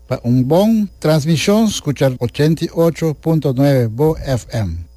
Para un buen transmisión, escuchar 88.9 Bo FM.